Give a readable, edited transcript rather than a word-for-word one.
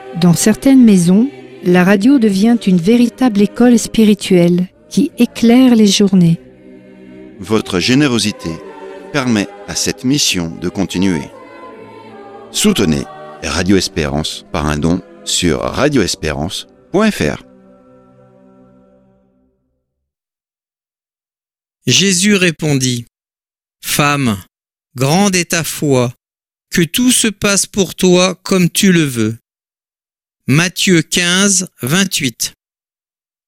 Dans certaines maisons, la radio devient une véritable école spirituelle qui éclaire les journées. Votre générosité permet à cette mission de continuer. Soutenez Radio Espérance par un don sur radioespérance.fr. Jésus répondit : « Femme, grande est ta foi, que tout se passe pour toi comme tu le veux. » Matthieu 15, 28.